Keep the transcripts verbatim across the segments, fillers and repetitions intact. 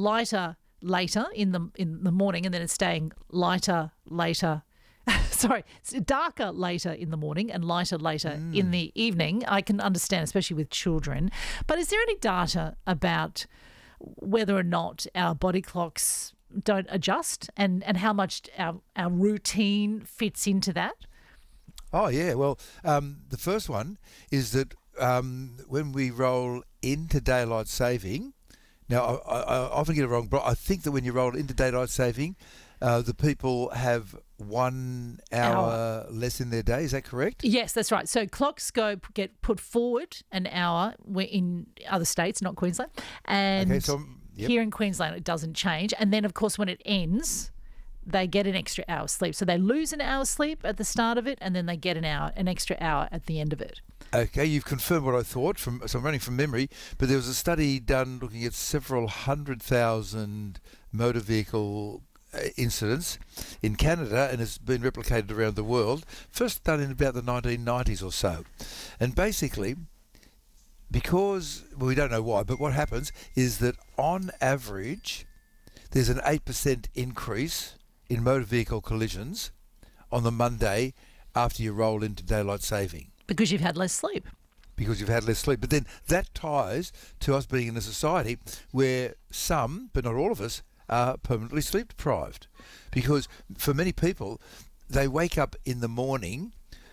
lighter later in the in the morning, and then it's staying lighter later. Sorry, it's darker later in the morning and lighter later mm. in the evening. I can understand, especially with children. But is there any data about whether or not our body clocks don't adjust, and, and how much our, our routine fits into that? Oh, yeah. Well, um, the first one is that um, when we roll into daylight saving, now I, I, I often get it wrong, but I think that when you roll into daylight saving, uh, the people have one hour, hour less in their day. Is that correct? Yes, that's right. So clocks go get put forward an hour in other states, not Queensland. And okay, so, yep. Here in Queensland, it doesn't change. And then, of course, when it ends, they get an extra hour's sleep. So they lose an hour's sleep at the start of it, and then they get an hour, an extra hour at the end of it. Okay, you've confirmed what I thought. From so I'm running from memory, but there was a study done looking at several hundred thousand motor vehicle incidents in Canada, and it's been replicated around the world. First done in about the nineteen nineties or so. And basically, because, well, we don't know why, but what happens is that on average, there's an eight percent increase in motor vehicle collisions on the Monday after you roll into daylight saving. Because you've had less sleep. Because you've had less sleep. But then that ties to us being in a society where some, but not all of us, are permanently sleep deprived. Because for many people, they wake up in the morning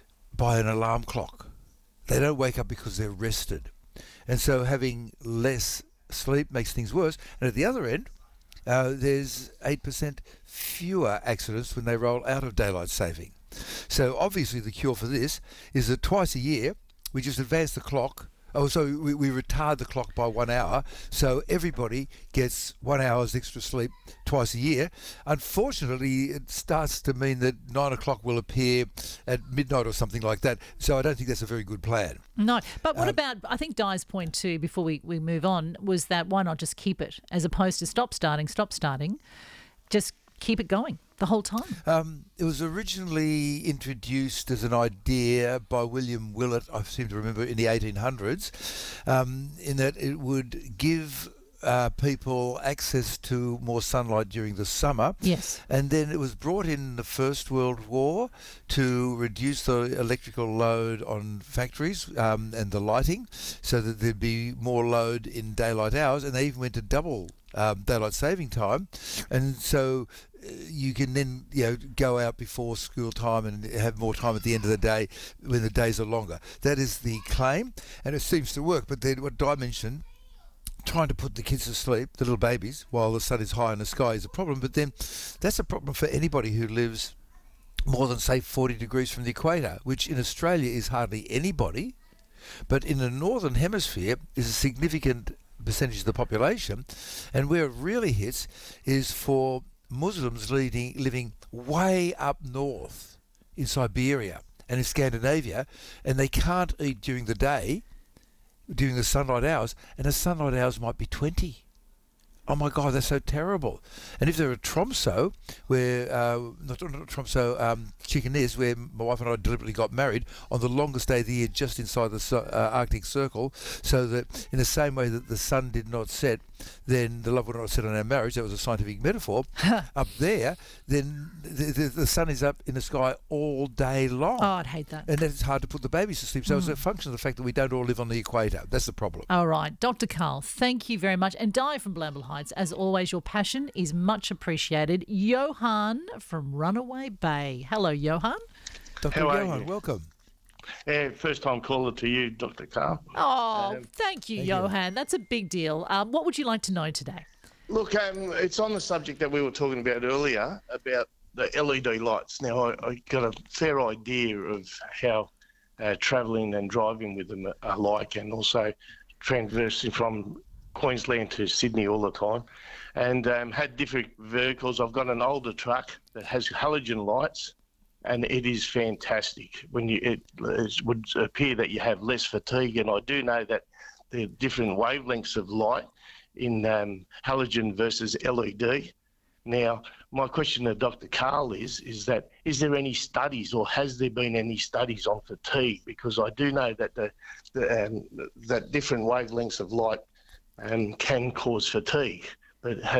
by an alarm clock. They don't wake up because they're rested. And so having less sleep makes things worse. And at the other end, uh, there's eight percent fewer accidents when they roll out of daylight saving. So obviously the cure for this is that twice a year we just advance the clock. Oh, so we, we retard the clock by one hour, so everybody gets one hour's extra sleep twice a year. Unfortunately, it starts to mean that nine o'clock will appear at midnight or something like that, so I don't think that's a very good plan. No, but what um, about, I think Di's point too, before we, we move on, was that why not just keep it, as opposed to stop starting, stop starting, just keep it going the whole time? Um, it was originally introduced as an idea by William Willett, I seem to remember, in the eighteen hundreds, um, in that it would give uh, people access to more sunlight during the summer. Yes. And then it was brought in the First World War to reduce the electrical load on factories um, and the lighting, so that there'd be more load in daylight hours, and they even went to double Um, daylight saving time, and so uh, you can then you know go out before school time and have more time at the end of the day when the days are longer. That is the claim, and it seems to work. But then what Di mentioned, trying to put the kids to sleep, the little babies, while the sun is high in the sky is a problem. But then that's a problem for anybody who lives more than, say, forty degrees from the equator, which in Australia is hardly anybody, but in the northern hemisphere is a significant percentage of the population. And where it really hits is for Muslims leading, living way up north in Siberia and in Scandinavia, and they can't eat during the day, during the sunlight hours, and the sunlight hours might be twenty. Oh my God, that's so terrible. And if they're at Tromso, where, uh, not, not Tromso, um, Chicken where my wife and I deliberately got married on the longest day of the year just inside the uh, Arctic Circle, so that in the same way that the sun did not set, then the love would not set on our marriage. That was a scientific metaphor. Up there, then the, the, the sun is up in the sky all day long. Oh, I'd hate that. And then it's hard to put the babies to sleep. So mm. it's a function of the fact that we don't all live on the equator. That's the problem. All right. Doctor Karl, thank you very much. And Di from Blamble Heights, as always, your passion is much appreciated. Johan from Runaway Bay. Hello, Johan. Doctor How are Johan, you? welcome. Yeah, first time caller to you, Doctor Karl. Oh, Um, thank you, thank Johan. That's a big deal. Um, what would you like to know today? Look, um, it's on the subject that we were talking about earlier, about the L E D lights. Now, I, I got a fair idea of how uh, travelling and driving with them are like, and also traversing from Queensland to Sydney all the time, and um, had different vehicles. I've got an older truck that has halogen lights, and it is fantastic. When you, it, it would appear that you have less fatigue, and I do know that there are different wavelengths of light in um, halogen versus L E D. Now, my question to Doctor Karl is, is that is there any studies, or has there been any studies on fatigue? Because I do know that the, the um, that different wavelengths of light um, can cause fatigue, but